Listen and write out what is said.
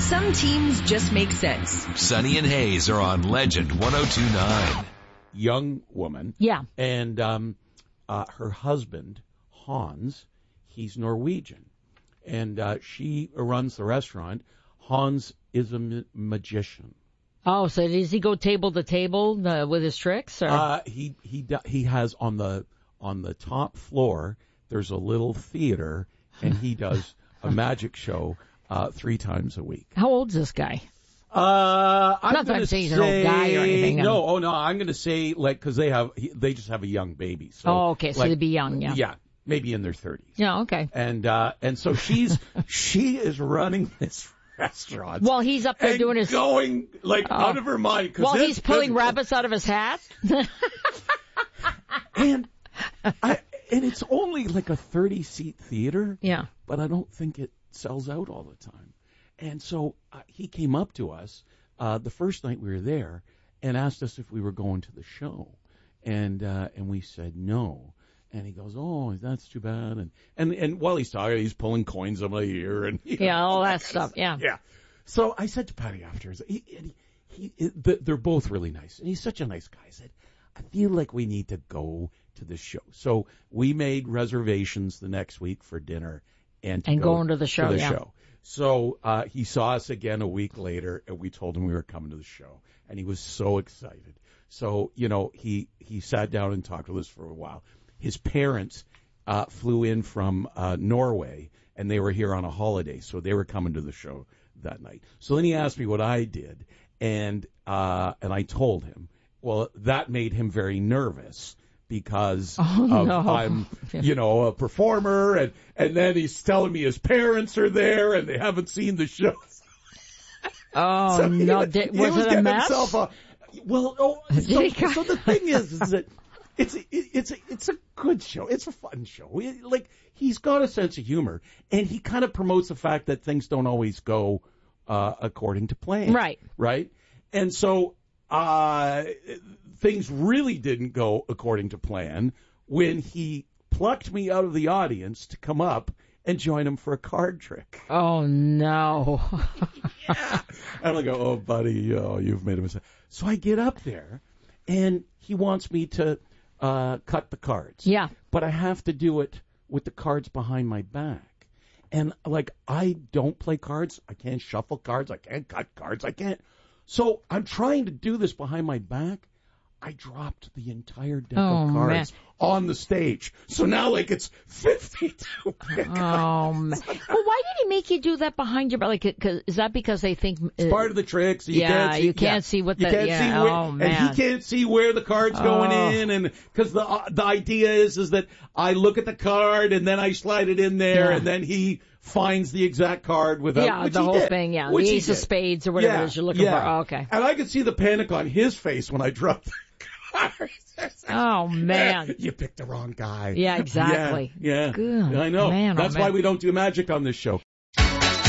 Some teams just make sense. Sonny and Hayes are on Legend 102.9. Young woman. Yeah. And her husband, Hans, he's Norwegian. And she runs the restaurant. Hans is a magician. Oh, so does he go table to table with his tricks? Or? He has on the top floor, there's a little theater, and he does a magic show 3 times a week. How old's this guy? I'm not that I'm saying he's an old guy or anything. No, I'm going to say, like, because they just have a young baby. So, oh, okay, so they'd be young, yeah. Yeah, maybe in their 30s. Yeah, okay. And so she is running this restaurant. Well, he's up there doing his going like out of her mind. While he's pulling rabbits out of his hat. and it's only like a 30-seat theater. Yeah. But I don't think it sells out all the time. And so he came up to us the first night we were there and asked us if we were going to the show, and we said no. And he goes, "Oh, that's too bad." And while he's talking, he's pulling coins out of my ear and all that stuff. Yeah. Yeah. So I said to Patty afterwards, they're both really nice, and he's such a nice guy. I said, "I feel like we need to go to the show." So we made reservations the next week for dinner and going to the show. Show. So he saw us again a week later, and we told him we were coming to the show, and he was so excited. So, he sat down and talked with us for a while. His parents flew in from Norway, and they were here on a holiday, so they were coming to the show that night. So then he asked me what I did, and I told him. Well, that made him very nervous because I'm, a performer, and then he's telling me his parents are there and they haven't seen the show. Oh, so no. Was it a mess? So the thing is that it's a good show. It's a fun show. He's got a sense of humor, and he kind of promotes the fact that things don't always go according to plan. Right. Right? And so things really didn't go according to plan when he plucked me out of the audience to come up and join him for a card trick. Oh, no. Yeah. And I go, "Oh, buddy, you've made a mistake." So I get up there, and he wants me to cut the cards. Yeah. But I have to do it with the cards behind my back. And, I don't play cards. I can't shuffle cards. I can't cut cards. I can't. So I'm trying to do this behind my back. I dropped the entire deck of cards on the stage. So now, it's 50 to pick up. Oh, man. Well, why did he make you do that behind your back? Is that because they think... it's part of the trick. So you can't see what the... man. And he can't see where the card's going in. And because the idea is that I look at the card and then I slide it in there and then he finds the exact card without... the whole thing, the ace of spades or whatever it is you're looking for. Oh, okay. And I could see the panic on his face when I dropped the cards. Oh, man. You picked the wrong guy. Yeah, exactly. Yeah. Good. I know. Man, That's why we don't do magic on this show.